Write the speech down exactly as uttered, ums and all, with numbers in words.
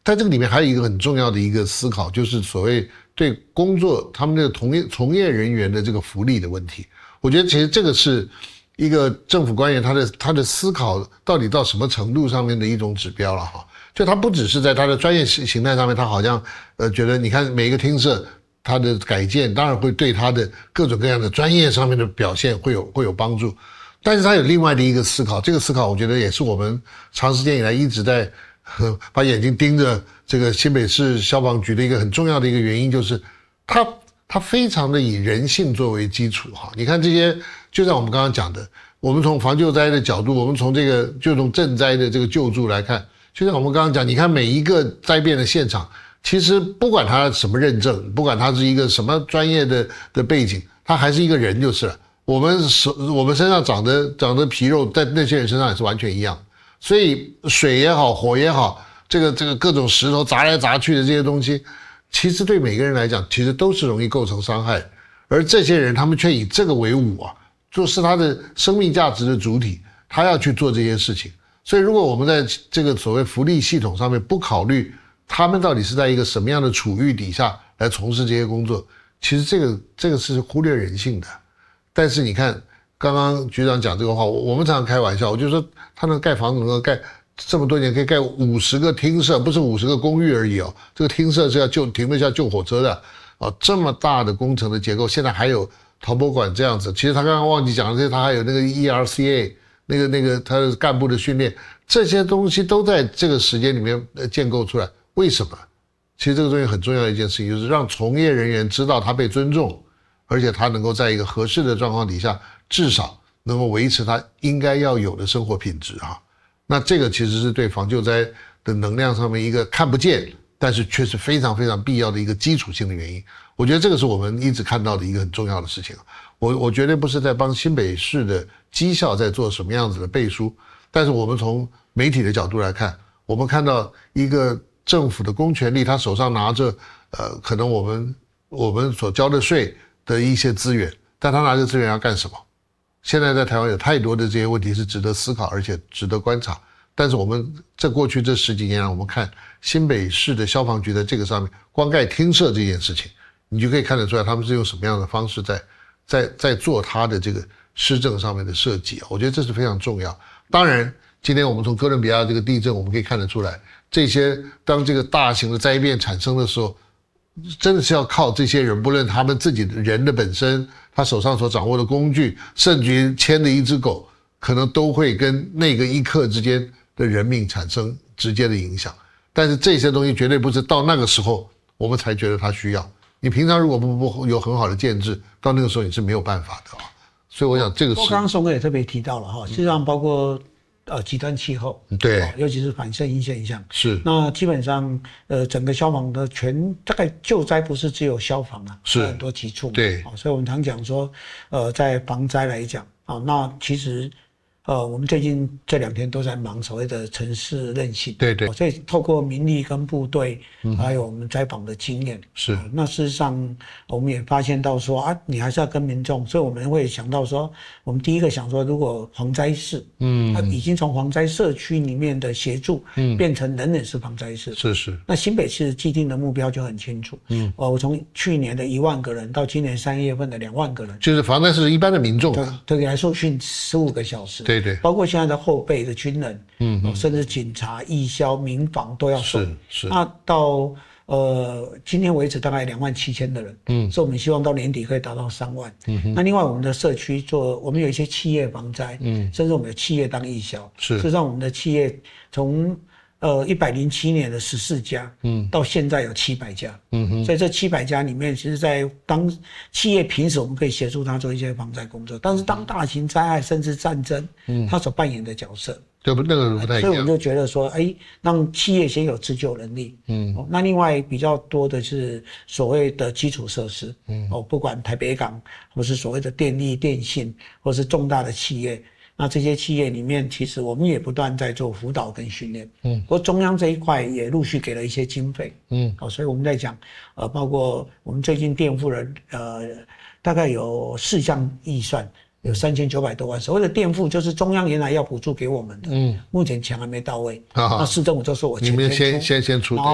在这个里面还有一个很重要的一个思考，就是所谓对工作他们的从业从业人员的这个福利的问题。我觉得其实这个是一个政府官员他的他的思考到底到什么程度上面的一种指标了哈。就他不只是在他的专业形态上面，他好像呃觉得你看每一个厅舍他的改建当然会对他的各种各样的专业上面的表现会有会有帮助，但是他有另外的一个思考，这个思考我觉得也是我们长时间以来一直在呵把眼睛盯着这个新北市消防局的一个很重要的一个原因，就是他他非常的以人性作为基础哈。你看这些，就像我们刚刚讲的，我们从防救灾的角度，我们从这个就从赈灾的这个救助来看，就像我们刚刚讲，你看每一个灾变的现场，其实不管他什么认证，不管他是一个什么专业的的背景，他还是一个人就是了。我们手我们身上长的长的皮肉，在那些人身上也是完全一样。所以水也好，火也好，这个这个各种石头砸来砸去的这些东西，其实对每个人来讲，其实都是容易构成伤害。而这些人，他们却以这个为伍啊，就是他的生命价值的主体，他要去做这些事情。所以，如果我们在这个所谓福利系统上面不考虑他们到底是在一个什么样的处遇底下来从事这些工作，其实这个这个是忽略人性的。但是你看，刚刚局长讲这个话，我我们常常开玩笑，我就说他能盖房子能够盖这么多年，可以盖五十个厅舍，不是五十个公寓而已哦。这个厅舍是要救停得下救火车的哦，这么大的工程的结构，现在还有陶博馆这样子。其实他刚刚忘记讲的是，他还有那个 E R C A 那个那个他的干部的训练，这些东西都在这个时间里面建构出来。为什么？其实这个东西很重要的一件事情，就是让从业人员知道他被尊重，而且他能够在一个合适的状况底下，至少能够维持他应该要有的生活品质啊。那这个其实是对防救灾的能量上面一个看不见，但是却是非常非常必要的一个基础性的原因。我觉得这个是我们一直看到的一个很重要的事情。我我绝对不是在帮新北市的绩效在做什么样子的背书，但是我们从媒体的角度来看，我们看到一个政府的公权力，他手上拿着呃，可能我们我们所交的税的一些资源，但他拿着资源要干什么？现在在台湾有太多的这些问题是值得思考，而且值得观察。但是我们在过去这十几年，我们看新北市的消防局在这个上面，光盖厅舍这件事情，你就可以看得出来，他们是用什么样的方式在在在做他的这个施政上面的设计啊。我觉得这是非常重要。当然，今天我们从哥伦比亚这个地震，我们可以看得出来，这些当这个大型的灾变产生的时候，真的是要靠这些人，不论他们自己的人的本身，他手上所掌握的工具，甚至于牵的一只狗，可能都会跟那个一刻之间的人命产生直接的影响。但是这些东西绝对不是到那个时候我们才觉得他需要。你平常如果不不有很好的建制，到那个时候你是没有办法的啊。所以我想这个是。 刚刚松哥也特别提到了哈，实际上包括呃极端气候， 对、 哦，尤其是反射音现象， 是。 那基本上呃整个消防的全大概救灾不是只有消防啊， 是很多级处， 对、 哦，所以我们常讲说，呃，在防灾来讲啊、哦，那其实。呃，我们最近这两天都在忙所谓的城市韧性， 对对， 所以透过民力跟部队，嗯、还有我们灾防的经验， 是、 呃。那事实上，我们也发现到说啊，你还是要跟民众，所以我们会想到说，我们第一个想说，如果防灾室，嗯，它已经从防灾社区里面的协助，嗯，变成人人是防灾室， 是是。 那新北市既定的目标就很清楚，嗯，呃，我从去年的一万个人到今年三月份的两万个人， 就是防灾室一般的民众， 对，对，来受训十五个小时， 对。对对， 包括现在的后备的军人，嗯、哦，甚至警察、义消、民防都要受。 是是。 那到呃今天为止大概两万七千的人，嗯，所以我们希望到年底可以达到三万。嗯哼。那另外我们的社区做，我们有一些企业防灾，嗯，甚至我们有企业当义消，是。事实上我们的企业从呃一百零七年的十四家，嗯，到现在有七百家，嗯哼，所以这七百家里面，其实在当企业平时我们可以协助他做一些防灾工作，但是当大型灾害甚至战争，嗯，他所扮演的角色， 对不？那个不太一样。 所以我们就觉得说，哎，让企业先有自救能力，嗯，哦，那另外比较多的是所谓的基础设施，嗯，哦，不管台北港或是所谓的电力、电信，或是重大的企业。那这些企业里面，其实我们也不断在做辅导跟训练，嗯，不过中央这一块也陆续给了一些经费，嗯，好、哦，所以我们在讲，呃，包括我们最近垫付了，呃，大概有四项预算，有三千九百多万。所谓的垫付就是中央原来要补助给我们的，嗯，目前钱还没到位，啊、那市政府就说我钱你们先先先出。